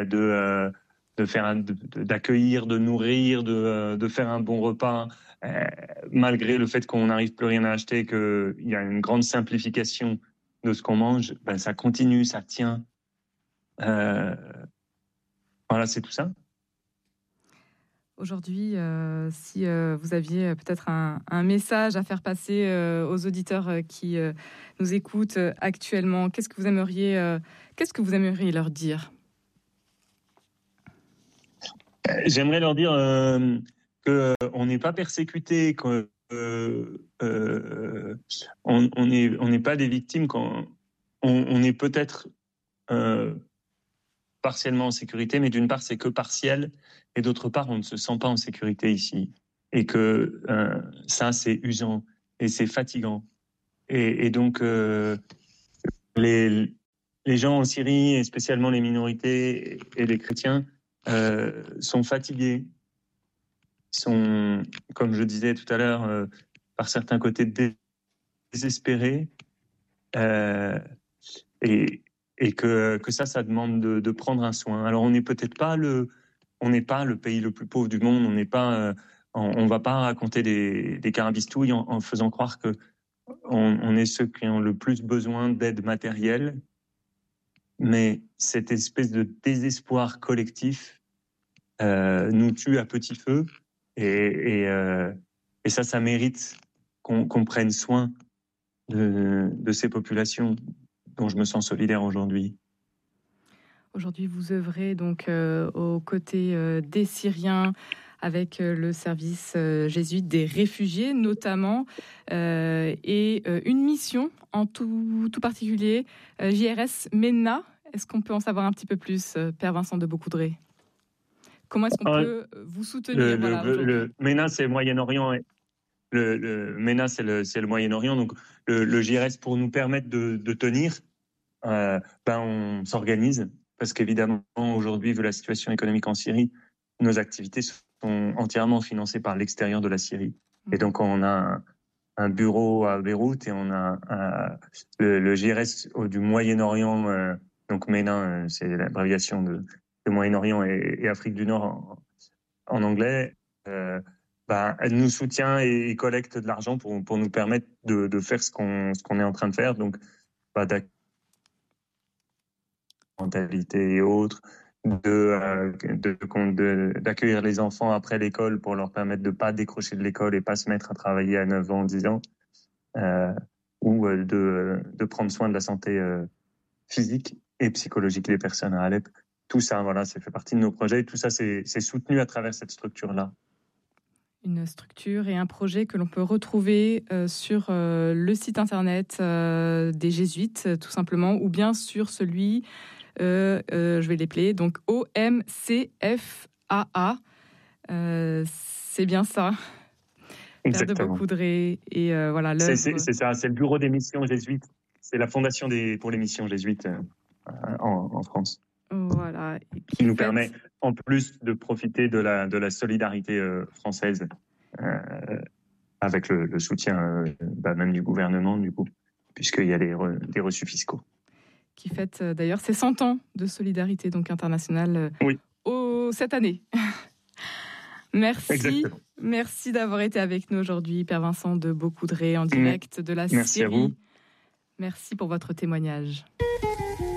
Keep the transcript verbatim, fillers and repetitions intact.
de, euh, de faire un, de, d'accueillir, de nourrir, de, de faire un bon repas, euh, malgré le fait qu'on n'arrive plus rien à acheter, qu'il y a une grande simplification de ce qu'on mange, ben ça continue, ça tient. Euh, voilà, c'est tout ça. Aujourd'hui, euh, si euh, vous aviez peut-être un, un message à faire passer euh, aux auditeurs euh, qui euh, nous écoutent euh, actuellement, qu'est-ce que vous aimeriez, euh, qu'est-ce que vous aimeriez leur dire ? J'aimerais leur dire euh, que euh, on n'est pas persécuté, qu'on euh, euh, on on n'est on n'est pas des victimes, quand on, on est peut-être euh, partiellement en sécurité, mais d'une part c'est que partiel, et d'autre part on ne se sent pas en sécurité ici, et que euh, ça c'est usant et c'est fatigant, et, et donc euh, les les gens en Syrie, et spécialement les minorités et les chrétiens, euh, sont fatigués, sont, comme je disais tout à l'heure, euh, par certains côtés désespérés, euh, et, et que, que ça, ça demande de, de prendre un soin. Alors, on n'est peut-être pas le, on n'est pas le pays le plus pauvre du monde, on n'est pas, euh, on, on va pas raconter des, des carabistouilles en, en faisant croire que on, on est ceux qui ont le plus besoin d'aide matérielle, mais cette espèce de désespoir collectif euh, nous tue à petit feu, et, et, euh, et ça, ça mérite qu'on, qu'on prenne soin de, de ces populations dont je me sens solidaire aujourd'hui. Aujourd'hui, vous œuvrez donc euh, aux côtés euh, des Syriens avec euh, le service euh, jésuite des réfugiés notamment, euh, et euh, une mission en tout, tout particulier, euh, J R S MENA. Est-ce qu'on peut en savoir un petit peu plus, euh, Père Vincent de Beaucoudray ? Comment est-ce qu'on Ah, peut vous soutenir le, voilà, le, le MENA, c'est le Moyen-Orient. Le, le MENA, c'est le, c'est le Moyen-Orient. Donc, le, le J R S, pour nous permettre de, de tenir, euh, ben, on s'organise. Parce qu'évidemment, aujourd'hui, vu la situation économique en Syrie, nos activités sont entièrement financées par l'extérieur de la Syrie. Mmh. Et donc, on a un, un bureau à Beyrouth, et on a un, le, le J R S du Moyen-Orient. Euh, donc, MENA, euh, c'est l'abréviation de, de Moyen-Orient et, et Afrique du Nord en, en anglais. Euh, bah, elle nous soutient et, et collecte de l'argent pour, pour nous permettre de, de faire ce qu'on, ce qu'on est en train de faire. Donc, bah, mentalité et autres, de, euh, de, de, d'accueillir les enfants après l'école pour leur permettre de ne pas décrocher de l'école et pas se mettre à travailler à neuf ans, dix ans, euh, ou de, de prendre soin de la santé euh, physique et psychologique des personnes à Alep. Tout ça, voilà, ça fait partie de nos projets. Tout ça, c'est, c'est soutenu à travers cette structure-là. Une structure et un projet que l'on peut retrouver euh, sur euh, le site internet euh, des Jésuites, tout simplement, ou bien sur celui, euh, euh, je vais l'épeler, donc O M C F A A. Euh, c'est bien ça. Père de Beaucoudray. Et euh, voilà, c'est, c'est, c'est ça, c'est le bureau des missions jésuites. C'est la fondation des, pour les missions jésuites euh, en, en France. Voilà. Qui, qui nous fait... permet, en plus, de profiter de la, de la solidarité euh, française, euh, avec le, le soutien euh, bah, même du gouvernement, du coup, puisqu'il y a des, re, des reçus fiscaux. Qui fête euh, d'ailleurs ses cent ans de solidarité donc internationale euh, oui. au, cette année. Merci. Exactement. Merci d'avoir été avec nous aujourd'hui, Père Vincent de Beaucoudray, en direct de la Merci Syrie. À vous. Merci pour votre témoignage.